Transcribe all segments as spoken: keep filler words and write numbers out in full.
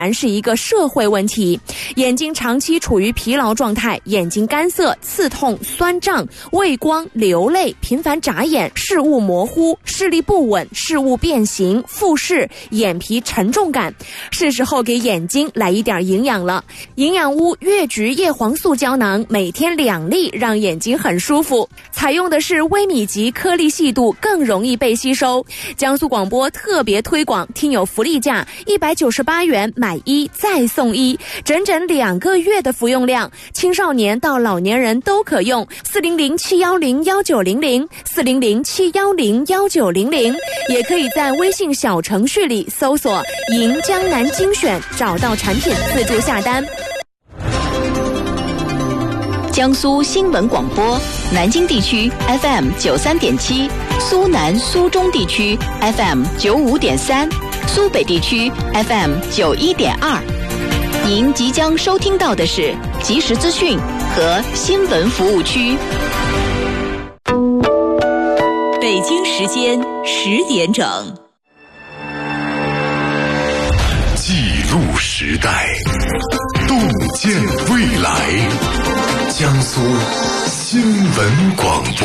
然是一个社会问题。眼睛长期处于疲劳状态，眼睛干涩、刺痛、酸胀、畏光、流泪、频繁眨眼、视物模糊、视力不稳、视物变形、复视、眼皮沉重感，是时候给眼睛来一点营养了。营养屋越橘叶黄素胶囊，每天两粒，让眼睛很舒服。采用的是微米级，颗粒细度更容易被吸收。江苏广播特别推广，听友福利价一百九十八元买一再送一，整整两个月的服用量，青少年到老年人都可用。四零零七幺零幺九零零，四零零七幺零幺九零零，也可以在微信小程序里搜索“银江南精选”，找到产品自助下单。 江苏新闻广播，南京地区 F M 九三点七，苏南苏中地区 F M 九五点三，苏北地区 F M 九一点二。您即将收听到的是即时资讯和新闻服务区。北京时间十点整。 记录时代，洞见未来。江苏新闻广播。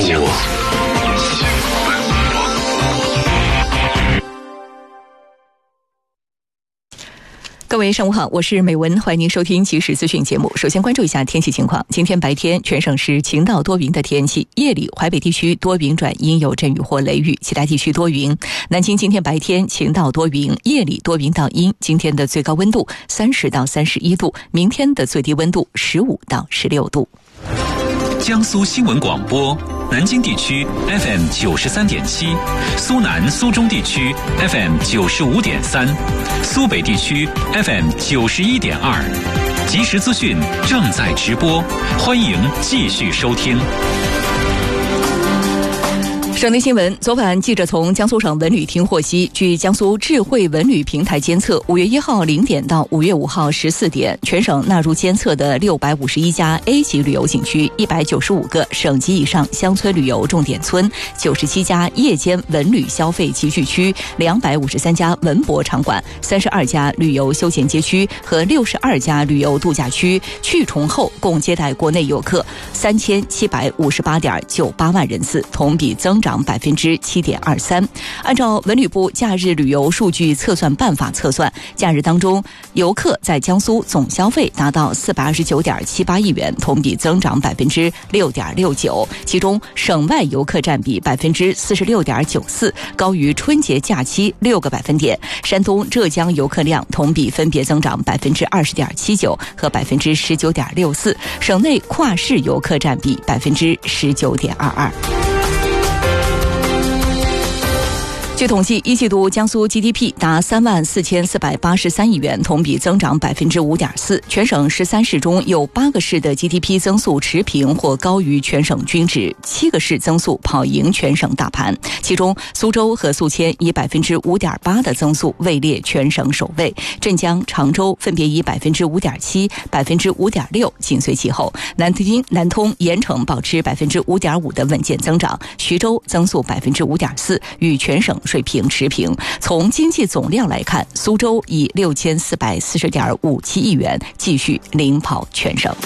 各位上午好，我是美文，欢迎您收听即时资讯节目。首先关注一下天气情况。今天白天全省是晴到多云的天气，夜里淮北地区多云转阴有阵雨或雷雨，其他地区多云。南京今天白天晴到多云，夜里多云到阴。今天的最高温度三十到三十一度，明天的最低温度十五到十六度。 江苏新闻广播，南京地区 F M 九十三点七，苏南苏中地区 F M 九十五点三，苏北地区 F M 九十一点二。即时资讯正在直播，欢迎继续收听。 省内新闻，昨晚记者从江苏省文旅厅获悉，据江苏智慧文旅平台监测，五月一号零点到五月五号十四点，全省纳入监测的六百五十一家 A 级旅游景区，一百九十五个省级以上乡村旅游重点村，九十七家夜间文旅消费集聚区，两百五十三家文博场馆，三十二家旅游休闲街区和六十二家旅游度假区，去重后共接待国内游客三千七百五十八点九八万人次，同比增长百分之七点二三。按照文旅部假日旅游数据测算办法测算，假日当中游客在江苏总消费达到四百二十九点七八亿元，同比增长百分之六点六九。其中省外游客占比百分之四十六点九四，高于春节假期六个百分点。山东、浙江游客量同比分别增长百分之二十点七九和百分之十九点六四。省内跨市游客占比百分之十九点二二。据统计，一季度江苏 G D P 达三万四千四百八十三亿元，同比增长百分之五点四。全省十三市中有八个市的 G D P 增速持平或高于全省均值，七个市增速跑赢全省大盘。其中，苏州和宿迁以百分之五点八的增速位列全省首位，镇江、常州分别以百分之五点七、百分之五点六紧随其后。南京、南通、盐城保持百分之五点五的稳健增长，徐州增速百分之五点四，与全省水平持平。从经济总量来看，苏州以六千四百四十点五七亿元继续领跑全省。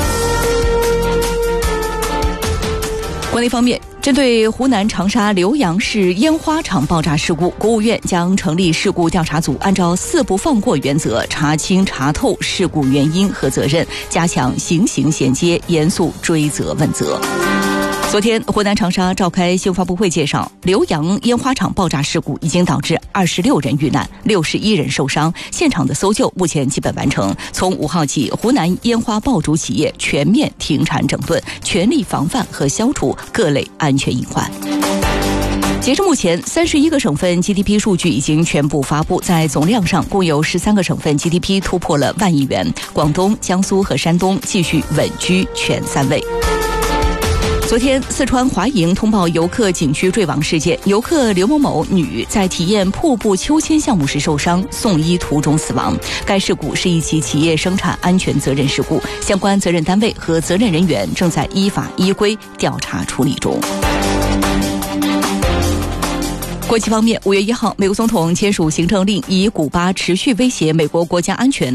国内方面，针对湖南长沙浏阳市烟花厂爆炸事故，国务院将成立事故调查组，按照四不放过原则，查清查透事故原因和责任，加强刑刑衔接，严肃追责问责。昨天，湖南长沙召开新闻发布会，介绍浏阳烟花厂爆炸事故已经导致二十六人遇难，六十一人受伤，现场的搜救目前基本完成。从五号起，湖南烟花爆竹企业全面停产整顿，全力防范和消除各类安全隐患。截至目前，三十一个省份 G D P 数据已经全部发布，在总量上，共有十三个省份 G D P 突破了万亿元，广东、江苏和山东继续稳居前三位。昨天，四川华营通报游客景区坠亡事件，游客刘某某女在体验瀑布秋千项目时受伤，送医途中死亡。该事故是一起企业生产安全责任事故，相关责任单位和责任人员正在依法依规调查处理中。 国际方面，五月一号，美国总统签署行政令，以古巴持续威胁美国国家安全